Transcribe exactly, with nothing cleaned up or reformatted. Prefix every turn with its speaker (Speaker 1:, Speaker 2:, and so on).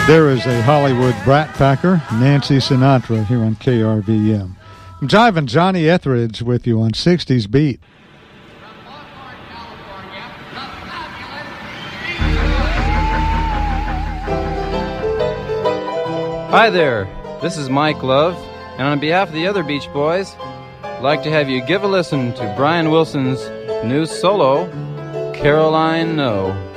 Speaker 1: There is a Hollywood brat packer, Nancy Sinatra, here on K R V M. I'm Jiving Johnny Etheridge with you on sixties Beat.
Speaker 2: Hi there, this is Mike Love, and on behalf of the other Beach Boys, I'd like to have you give a listen to Brian Wilson's new solo, Caroline No.